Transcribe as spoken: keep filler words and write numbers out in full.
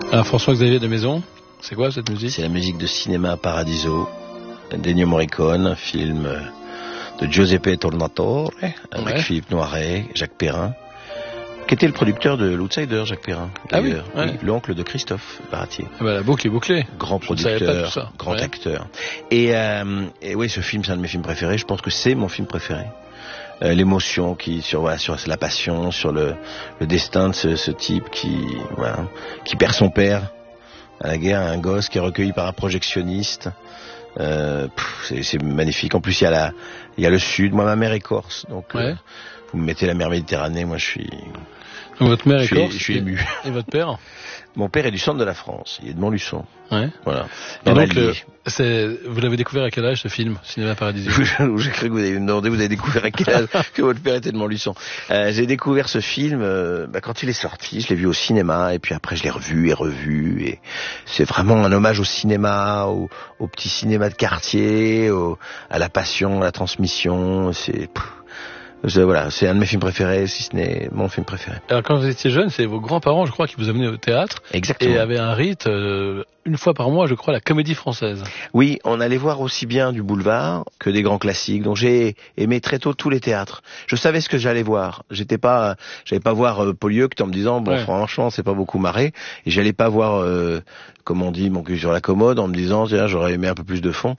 Alors François-Xavier de Maison, c'est quoi cette musique? C'est la musique de Cinéma Paradiso, d'Ennio Morricone, un film de Giuseppe Tornatore, avec Ouais. Philippe Noiret, Jacques Perrin, qui était le producteur de l'Outsider, Jacques Perrin. Ah oui, d'ailleurs. ouais. Oui, l'oncle de Christophe Baratier. Ah bah, la boucle est bouclée. Grand Je ne savais pas tout producteur, ça. grand Ouais. acteur. Et, euh, et oui, ce film, c'est un de mes films préférés. Je pense que c'est mon film préféré. Euh, l'émotion qui sur voilà, sur la passion, sur le, le destin de ce, ce type qui voilà, qui perd son père à la guerre, un gosse qui est recueilli par un projectionniste. Euh, pff, c'est, c'est magnifique. En plus, il y a la il y a le sud. Moi, ma mère est corse, donc Ouais. euh, vous me mettez la mer Méditerranée, moi je suis Donc, votre mère je est suis, corse. je suis et- ému. Et votre père? Mon père est du centre de la France, il est de Montluçon. Ouais. Voilà. Et Dans donc, l'Allier. euh, c'est, vous l'avez découvert à quel âge ce film, Cinéma Paradiso? J'ai cru que vous avez demandé, vous avez découvert à quel âge que votre père était de Montluçon. Euh, j'ai découvert ce film euh, bah, quand il est sorti, je l'ai vu au cinéma et puis après je l'ai revu et revu et c'est vraiment un hommage au cinéma, au, au petit cinéma de quartier, au, à la passion, à la transmission. C'est pff, je- voilà, c'est un de mes films préférés, si ce n'est mon film préféré. Alors quand vous étiez jeune, c'est vos grands-parents, je crois, qui vous amenaient au théâtre Exactement. et avaient un rite, euh, une fois par mois, je crois, la Comédie Française. Oui, on allait voir aussi bien du boulevard que des grands classiques. Donc j'ai aimé très tôt tous les théâtres. Je savais ce que j'allais voir. J'étais pas, j'allais pas voir euh, Polyeucte en me disant bon Ouais. franchement c'est pas beaucoup marré. Et j'allais pas voir, euh, comme on dit, mon cul sur la commode en me disant tiens j'aurais aimé un peu plus de fond.